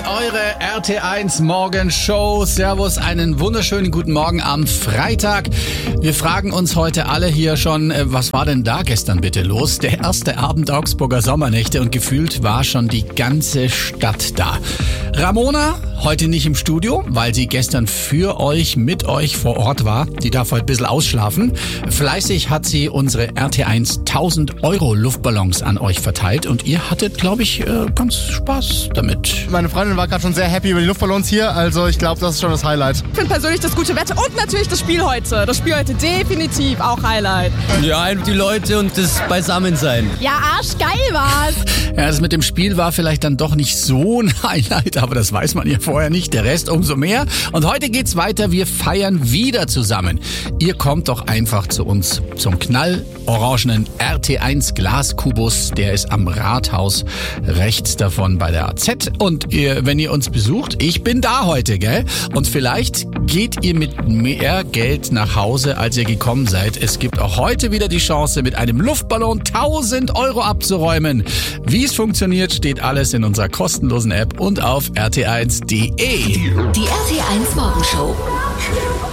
eure RT1 Morgenshow. Servus, einen wunderschönen guten Morgen am Freitag. Wir fragen uns heute alle hier schon, was war denn da gestern bitte los? Der erste Abend Augsburger Sommernächte und gefühlt war schon die ganze Stadt da. Ramona, heute nicht im Studio, weil sie gestern für euch, mit euch vor Ort war. Die darf heute ein bisschen ausschlafen. Fleißig hat sie unsere RT1 1000 Euro Luftballons an euch verteilt und ihr hattet, glaube ich, ganz Spaß damit. Meine Freundin war gerade schon sehr happy über die Luftballons hier, also ich glaube, das ist schon das Highlight. Ich finde persönlich das gute Wetter und natürlich das Spiel heute. Das Spiel heute definitiv auch Highlight. Ja, die Leute und das Beisammensein. Ja, arschgeil war's. Ja, das mit dem Spiel war vielleicht dann doch nicht so ein Highlight, aber das weiß man ja vorher nicht. Der Rest umso mehr. Und heute geht's weiter. Wir feiern wieder zusammen. Ihr kommt doch einfach zu uns zum knallorangenen RT1 Glaskubus. Der ist am Rathaus rechts davon bei der AZ. Und wenn ihr uns besucht, ich bin da heute, gell? Und vielleicht geht ihr mit mehr Geld nach Hause, als ihr gekommen seid. Es gibt auch heute wieder die Chance, mit einem Luftballon 1000 Euro abzuräumen. Wie es funktioniert, steht alles in unserer kostenlosen App und auf rt1.de. Die RT1 Morgenshow.